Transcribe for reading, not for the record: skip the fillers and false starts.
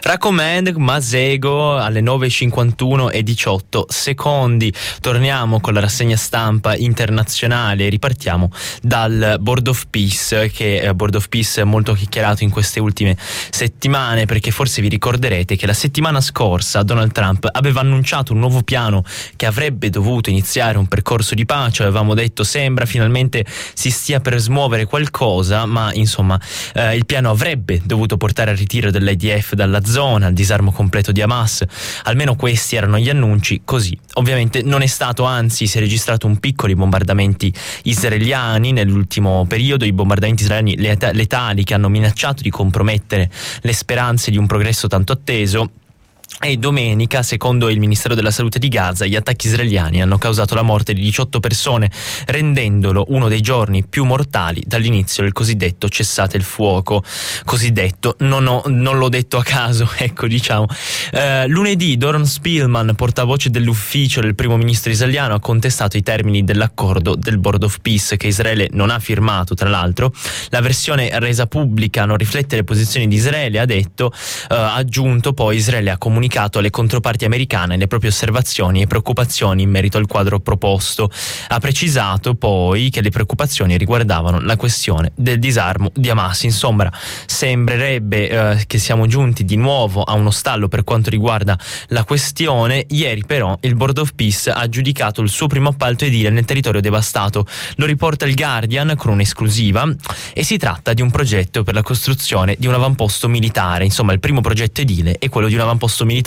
Raccomand Masego alle 9:51 e 18 secondi. Torniamo con la rassegna stampa internazionale. Ripartiamo dal Board of Peace, che è Board of Peace molto chiacchierato in queste ultime settimane, perché forse vi ricorderete che la settimana scorsa Donald Trump aveva annunciato un nuovo piano che avrebbe dovuto iniziare un percorso di pace. Avevamo detto sembra finalmente si stia per smuovere qualcosa, ma insomma il piano avrebbe dovuto portare al ritiro dell'IDF dalla zona, al disarmo completo di Hamas. Almeno questi erano gli annunci. Così ovviamente non è stato, anzi si è registrato un piccolo bombardamenti israeliani nell'ultimo periodo, i bombardamenti israeliani letali che hanno minacciato di compromettere le speranze di un progresso tanto atteso. E domenica, secondo il Ministero della Salute di Gaza, gli attacchi israeliani hanno causato la morte di 18 persone, rendendolo uno dei giorni più mortali dall'inizio del cosiddetto cessate il fuoco. Cosiddetto, non l'ho detto a caso, ecco, diciamo. Lunedì Doron Spillman, portavoce dell'ufficio del primo ministro israeliano, ha contestato i termini dell'accordo del Board of Peace, che Israele non ha firmato, tra l'altro. La versione resa pubblica non riflette le posizioni di Israele, ha detto. Ha aggiunto poi: Israele ha comunicato alle controparti americane le proprie osservazioni e preoccupazioni in merito al quadro proposto. Ha precisato poi che le preoccupazioni riguardavano la questione del disarmo di Hamas. Insomma, sembrerebbe che siamo giunti di nuovo a uno stallo per quanto riguarda la questione. Ieri però il Board of Peace ha giudicato il suo primo appalto edile nel territorio devastato. Lo riporta il Guardian con un'esclusiva, e si tratta di un progetto per la costruzione di un avamposto militare. Insomma, il primo progetto edile è quello di un avamposto militare